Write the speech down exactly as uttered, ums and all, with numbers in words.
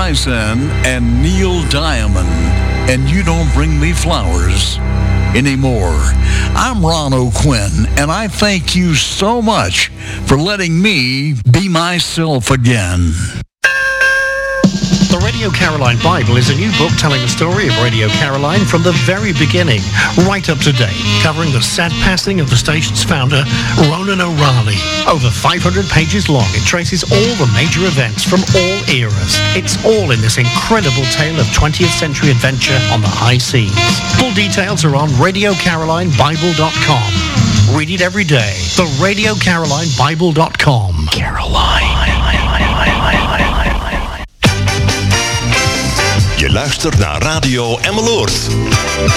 Eisen and Neil Diamond, and You Don't Bring Me Flowers Anymore. I'm Ron O'Quinn, and I thank you so much for letting me be myself again. The Radio Caroline Bible is a new book telling the story of Radio Caroline from the very beginning, right up to date, covering the sad passing of the station's founder, Ronan O'Rahilly. Over five hundred pages long, it traces all the major events from all eras. It's all in this incredible tale of twentieth century adventure on the high seas. Full details are on radio caroline bible dot com. Read it every day. The radio caroline bible dot com. Caroline. Je luistert naar Radio Emmeloord.